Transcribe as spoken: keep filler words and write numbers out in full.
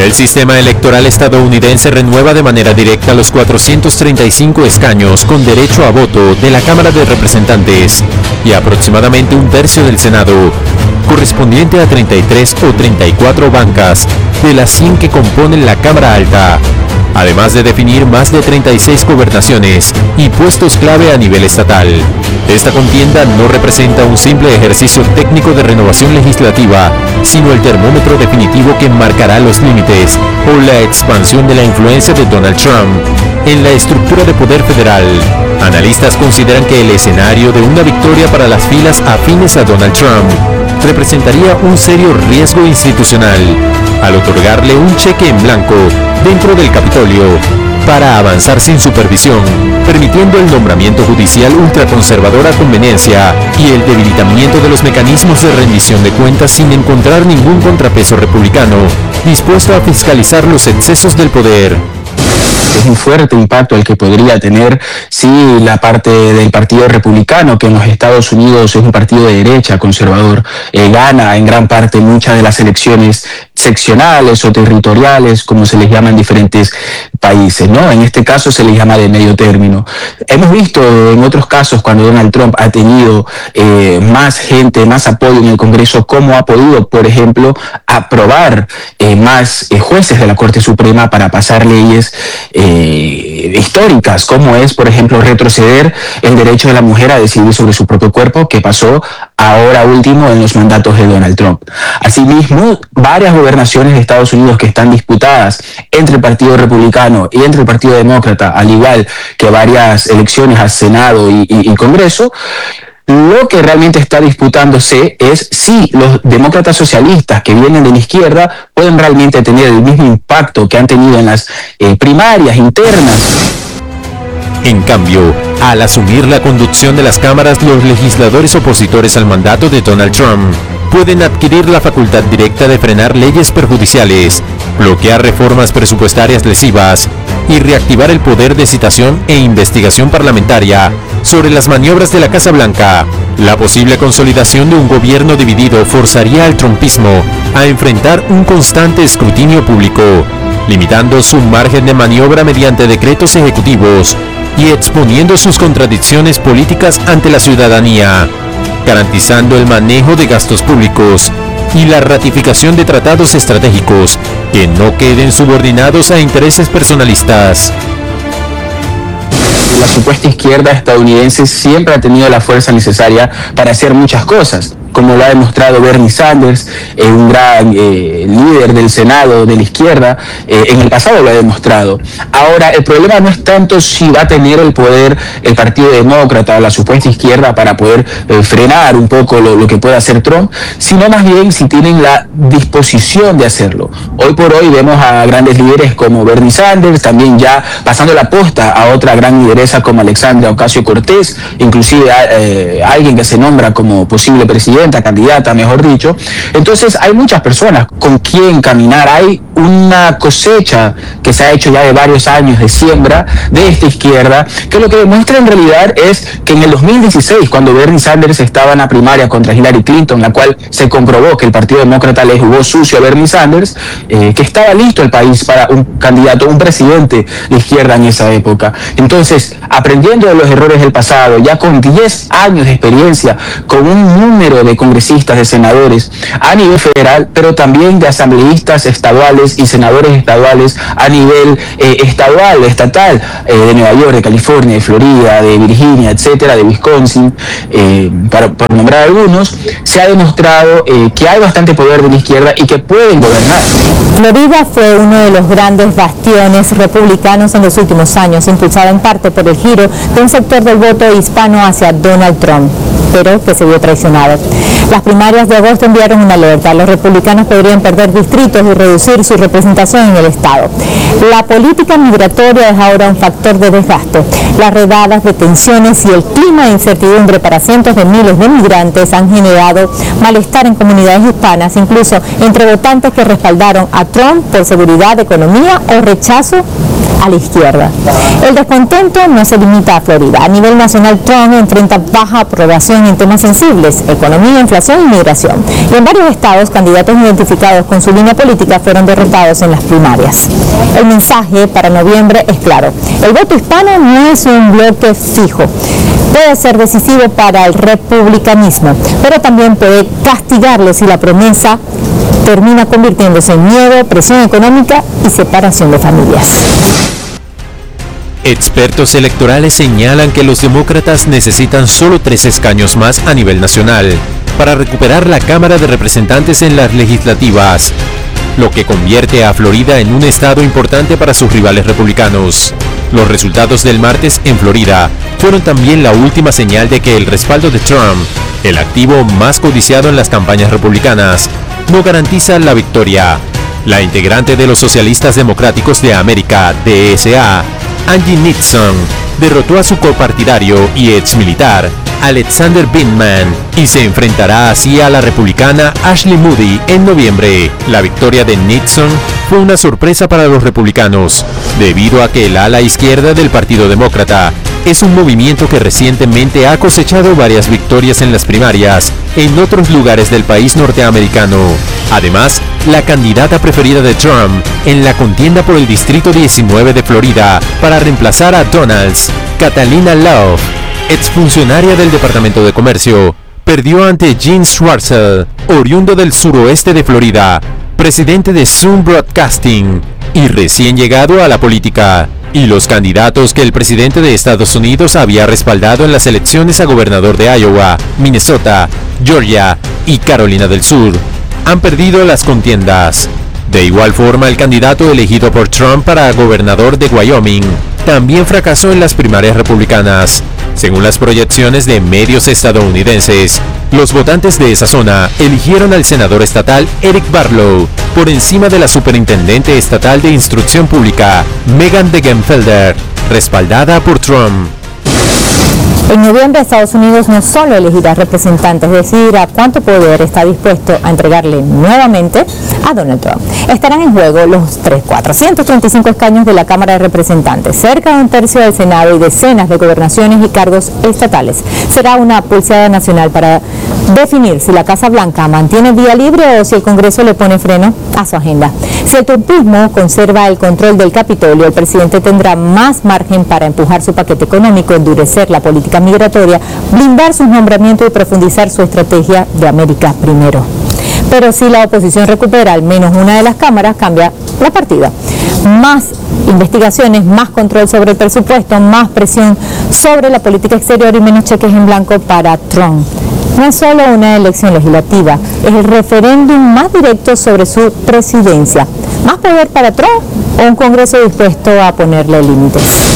El sistema electoral estadounidense renueva de manera directa los cuatrocientos treinta y cinco escaños con derecho a voto de la Cámara de Representantes y aproximadamente un tercio del Senado, correspondiente a treinta y tres o treinta y cuatro bancas de las cien que componen la Cámara Alta, además de definir más de treinta y seis gobernaciones y puestos clave a nivel estatal. Esta contienda no representa un simple ejercicio técnico de renovación legislativa, sino el termómetro definitivo que marcará los límites o la expansión de la influencia de Donald Trump en la estructura de poder federal. Analistas consideran que el escenario de una victoria para las filas afines a Donald Trump representaría un serio riesgo institucional al otorgarle un cheque en blanco dentro del Capitolio para avanzar sin supervisión, permitiendo el nombramiento judicial ultraconservador a conveniencia y el debilitamiento de los mecanismos de rendición de cuentas sin encontrar ningún contrapeso republicano dispuesto a fiscalizar los excesos del poder. Es un fuerte impacto el que podría tener si la parte del Partido Republicano, que en los Estados Unidos es un partido de derecha conservador, eh, gana en gran parte muchas de las elecciones seccionales o territoriales, como se les llama en diferentes países, ¿no? En este caso se les llama de medio término. Hemos visto en otros casos cuando Donald Trump ha tenido eh, más gente, más apoyo en el Congreso, cómo ha podido, por ejemplo, aprobar eh, más eh, jueces de la Corte Suprema para pasar leyes eh, históricas, como es, por ejemplo, retroceder el derecho de la mujer a decidir sobre su propio cuerpo, que pasó ahora último en los mandatos de Donald Trump. Asimismo, varias gobernaciones de Estados Unidos que están disputadas entre el Partido Republicano y entre el Partido Demócrata, al igual que varias elecciones al Senado y, y, y Congreso, lo que realmente está disputándose es si los demócratas socialistas que vienen de la izquierda pueden realmente tener el mismo impacto que han tenido en las eh, primarias internas. En cambio, al asumir la conducción de las cámaras, los legisladores opositores al mandato de Donald Trump pueden adquirir la facultad directa de frenar leyes perjudiciales, bloquear reformas presupuestarias lesivas y reactivar el poder de citación e investigación parlamentaria sobre las maniobras de la Casa Blanca. La posible consolidación de un gobierno dividido forzaría al trumpismo a enfrentar un constante escrutinio público, limitando su margen de maniobra mediante decretos ejecutivos y exponiendo sus contradicciones políticas ante la ciudadanía, garantizando el manejo de gastos públicos y la ratificación de tratados estratégicos que no queden subordinados a intereses personalistas. La supuesta izquierda estadounidense siempre ha tenido la fuerza necesaria para hacer muchas cosas, como lo ha demostrado Bernie Sanders, eh, un gran eh, líder del Senado de la izquierda, eh, en el pasado lo ha demostrado. Ahora, el problema no es tanto si va a tener el poder el Partido Demócrata o la supuesta izquierda para poder eh, frenar un poco lo, lo que puede hacer Trump, sino más bien si tienen la disposición de hacerlo. Hoy por hoy vemos a grandes líderes como Bernie Sanders, también ya pasando la posta a otra gran lideresa como Alexandria Ocasio-Cortez, inclusive a, eh, alguien que se nombra como posible presidente, candidata, mejor dicho. Entonces hay muchas personas con quien caminar. Hay una cosecha que se ha hecho ya de varios años de siembra de esta izquierda, que lo que demuestra en realidad es que en el dos mil dieciséis, cuando Bernie Sanders estaba en la primaria contra Hillary Clinton, la cual se comprobó que el Partido Demócrata le jugó sucio a Bernie Sanders, eh, que estaba listo el país para un candidato, un presidente de izquierda en esa época. Entonces, aprendiendo de los errores del pasado, ya con diez años de experiencia, con un número de congresistas, de senadores a nivel federal, pero también de asambleístas estaduales y senadores estaduales a nivel eh, estadual, estatal, eh, de Nueva York, de California, de Florida, de Virginia, etcétera, de Wisconsin, eh, para, para nombrar algunos, se ha demostrado eh, que hay bastante poder de la izquierda y que pueden gobernar. Florida fue uno de los grandes bastiones republicanos en los últimos años, impulsado en parte por el giro de un sector del voto hispano hacia Donald Trump, pero que se vio traicionado. Las primarias de agosto enviaron una alerta. Los republicanos podrían perder distritos y reducir su representación en el estado. La política migratoria es ahora un factor de desgaste. Las redadas, detenciones y el clima de incertidumbre para cientos de miles de migrantes han generado malestar en comunidades hispanas, incluso entre votantes que respaldaron a Trump por seguridad, economía o rechazo a la izquierda. El descontento no se limita a Florida. A nivel nacional, Trump enfrenta baja aprobación en temas sensibles: economía, inflación y migración. Y en varios estados, candidatos identificados con su línea política fueron derrotados en las primarias. El mensaje para noviembre es claro: el voto hispano no es un bloque fijo. Puede ser decisivo para el republicanismo, pero también puede castigarlo si la promesa termina convirtiéndose en miedo, presión económica y separación de familias. Expertos electorales señalan que los demócratas necesitan solo tres escaños más a nivel nacional para recuperar la Cámara de Representantes en las legislativas, lo que convierte a Florida en un estado importante para sus rivales republicanos. Los resultados del martes en Florida fueron también la última señal de que el respaldo de Trump, el activo más codiciado en las campañas republicanas, no garantiza la victoria. La integrante de los Socialistas Democráticos de América, D S A, Angie Nixon, derrotó a su copartidario y exmilitar, Alexander Vindman, y se enfrentará así a la republicana Ashley Moody en noviembre. La victoria de Nixon fue una sorpresa para los republicanos, debido a que el ala izquierda del Partido Demócrata es un movimiento que recientemente ha cosechado varias victorias en las primarias en otros lugares del país norteamericano. Además, la candidata preferida de Trump en la contienda por el Distrito diecinueve de Florida para reemplazar a Donalds, Catalina Love, exfuncionaria del Departamento de Comercio, perdió ante Gene Schwartzel, oriundo del suroeste de Florida, presidente de Sun Broadcasting y recién llegado a la política. Y los candidatos que el presidente de Estados Unidos había respaldado en las elecciones a gobernador de Iowa, Minnesota, Georgia y Carolina del Sur han perdido las contiendas. De igual forma, el candidato elegido por Trump para gobernador de Wyoming también fracasó en las primarias republicanas. Según las proyecciones de medios estadounidenses, los votantes de esa zona eligieron al senador estatal Eric Barlow por encima de la superintendente estatal de instrucción pública Megan Degenfelder, respaldada por Trump. En noviembre, Estados Unidos no solo elegirá representantes, decidirá cuánto poder está dispuesto a entregarle nuevamente a Donald Trump. Estarán en juego los cuatrocientos treinta y cinco escaños de la Cámara de Representantes, cerca de un tercio del Senado y decenas de gobernaciones y cargos estatales. Será una pulseada nacional para definir si la Casa Blanca mantiene vía libre o si el Congreso le pone freno a su agenda. Si el trumpismo conserva el control del Capitolio, el presidente tendrá más margen para empujar su paquete económico, endurecer la política migratoria, blindar sus nombramientos y profundizar su estrategia de América primero. Pero si la oposición recupera al menos una de las cámaras, cambia la partida. Más investigaciones, más control sobre el presupuesto, más presión sobre la política exterior y menos cheques en blanco para Trump. No es solo una elección legislativa, es el referéndum más directo sobre su presidencia. ¿Más poder para Trump o un Congreso dispuesto a ponerle límites?